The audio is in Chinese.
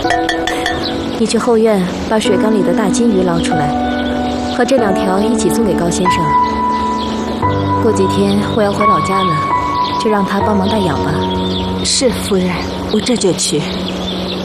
你去后院把水缸里的大金鱼捞出来，和这2条一起送给高先生。过几天我要回老家了，就让他帮忙带养吧。 是夫人，我这就去。